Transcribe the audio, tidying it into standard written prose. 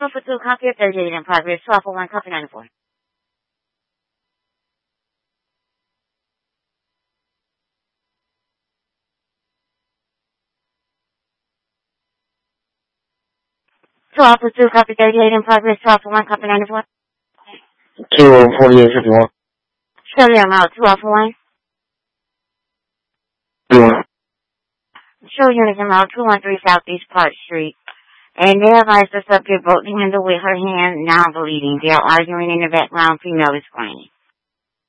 12 for 2, copy of 38 in progress. 12 for 1, copy 94. Twelve for 2, copy 38 in progress. 12 for 1, copy 94. 24851. Show your amount. 12 for 1. 21. Show unit amount 213 Southeast Park Street. And they advise the subject both handle with her hand, now bleeding. They are arguing in the background. Female is screaming.